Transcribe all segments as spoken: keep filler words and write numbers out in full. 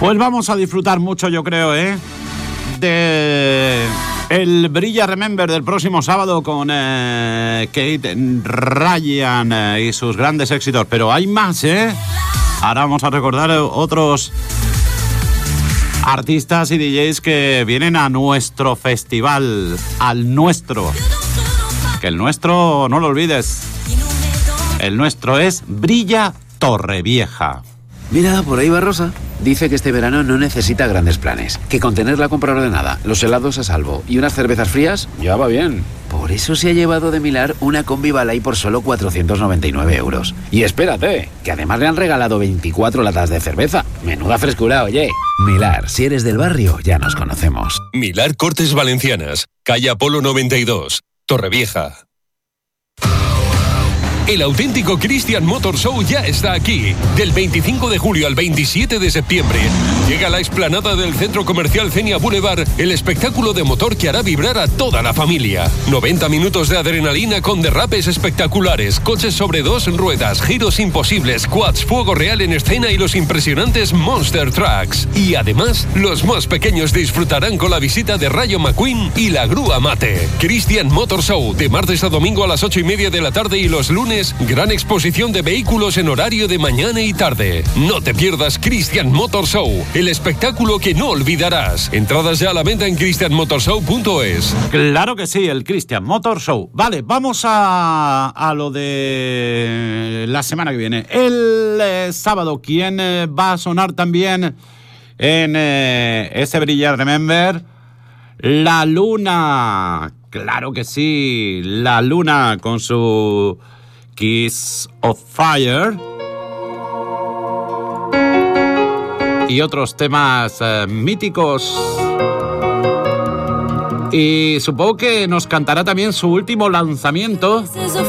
Pues vamos a disfrutar mucho, yo creo, ¿eh? De el Brilla Remember del próximo sábado con eh, Kate Ryan eh, y sus grandes éxitos. Pero hay más, ¿eh? Ahora vamos a recordar otros artistas y D Js que vienen a nuestro festival, al nuestro. Que el nuestro, no lo olvides, el nuestro es Brilla Torrevieja. Mira, por ahí va Rosa. Dice que este verano no necesita grandes planes, que con tener la compra ordenada, los helados a salvo y unas cervezas frías, ya va bien. Por eso se ha llevado de Milar una combi Balay por solo cuatrocientos noventa y nueve euros. Y espérate, que además le han regalado veinticuatro latas de cerveza. Menuda frescura, oye. Milar, si eres del barrio, ya nos conocemos. Milar Cortes Valencianas, calle Apolo noventa y dos, Torrevieja. El auténtico Christian Motor Show ya está aquí. Del veinticinco de julio al veintisiete de septiembre. Llega a la explanada del Centro Comercial Cenia Boulevard el espectáculo de motor que hará vibrar a toda la familia. noventa minutos de adrenalina con derrapes espectaculares, coches sobre dos ruedas, giros imposibles, quads, fuego real en escena y los impresionantes Monster Trucks. Y además, los más pequeños disfrutarán con la visita de Rayo McQueen y la grúa Mate. Christian Motor Show, de martes a domingo a las ocho y media de la tarde y los lunes gran exposición de vehículos en horario de mañana y tarde. No te pierdas Christian Motor Show, el espectáculo que no olvidarás. Entradas ya a la venta en christian motor show punto es. Claro que sí, el Christian Motor Show. Vale, vamos a, a lo de la semana que viene. El eh, sábado, ¿quién eh, va a sonar también en eh, ese Brilla Remember? La Luna. Claro que sí, La Luna con su Kiss of Fire y otros temas eh, míticos. Y supongo que nos cantará también su último lanzamiento,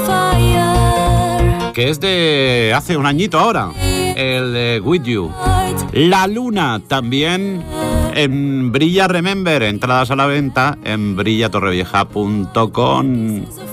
que es de hace un añito ahora, el eh, With You. La Luna también en Brilla Remember, entradas a la venta en brilla torrevieja punto com.